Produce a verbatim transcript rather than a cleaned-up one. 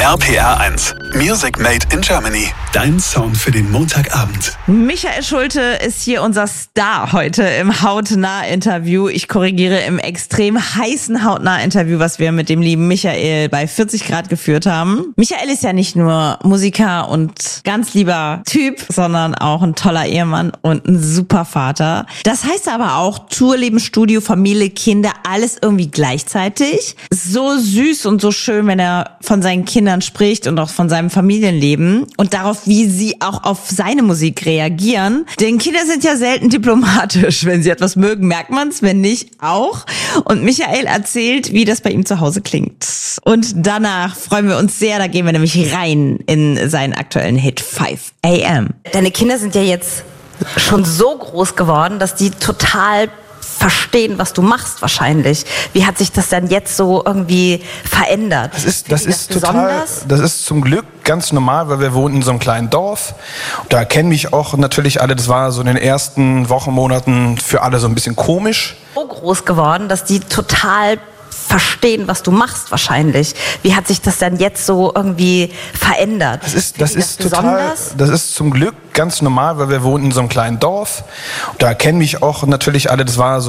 R P R eins. Music Made in Germany. Dein Sound für den Montagabend. Michael Schulte ist hier unser Star heute im Hautnah-Interview. Ich korrigiere, im extrem heißen Hautnah-Interview, was wir mit dem lieben Michael bei vierzig Grad geführt haben. Michael ist ja nicht nur Musiker und ganz lieber Typ, sondern auch ein toller Ehemann und ein super Vater. Das heißt aber auch Tourleben, Studio, Familie, Kinder, alles irgendwie gleichzeitig. So süß und so schön, wenn er von seinen Kindern spricht und auch von seinem Familienleben und darauf, wie sie auch auf seine Musik reagieren. Denn Kinder sind ja selten diplomatisch. Wenn sie etwas mögen, merkt man es, wenn nicht auch. Und Michael erzählt, wie das bei ihm zu Hause klingt. Und danach freuen wir uns sehr, da gehen wir nämlich rein in seinen aktuellen Hit five a m. Deine Kinder sind ja jetzt schon so groß geworden, dass die total verstehen, was du machst wahrscheinlich. Wie hat sich das dann jetzt so irgendwie verändert? Das ist, das ist das total, besonders? das ist zum Glück ganz normal, weil wir wohnen in so einem kleinen Dorf. Da kennen mich auch natürlich alle, das war so in den ersten Wochen, Monaten für alle so ein bisschen komisch. So groß geworden, dass die total verstehen, was du machst wahrscheinlich. Wie hat sich das dann jetzt so irgendwie verändert? Das ist, das ist das total, besonders? das ist zum Glück ganz normal, weil wir wohnen in so einem kleinen Dorf. Da kennen mich auch natürlich alle, das war so